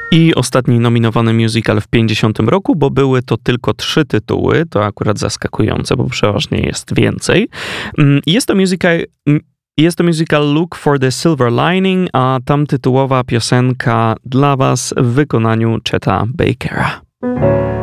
I ostatni nominowany musical w 50 roku, bo były to tylko 3 tytuły, to akurat zaskakujące, bo przeważnie jest więcej. Jest to musical Look for the Silver Lining, a tam tytułowa piosenka dla was w wykonaniu Cheta Bakera.